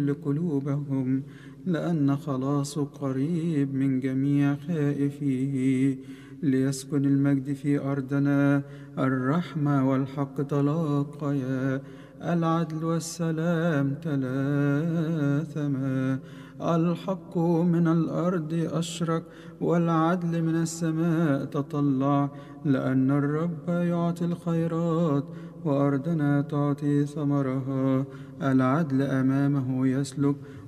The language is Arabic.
قلوبهم، لأن خلاصه قريب من جميع خائفيه. ليسكن المجد في أرضنا، الرحمة والحق تلاقيا، العدل والسلام تلاثما. الحق من الأرض أشرق، والعدل من السماء تطلع، لأن الرب يعطي الخيرات، وأرضنا تعطي ثمرها. العدل أمامه يسلك،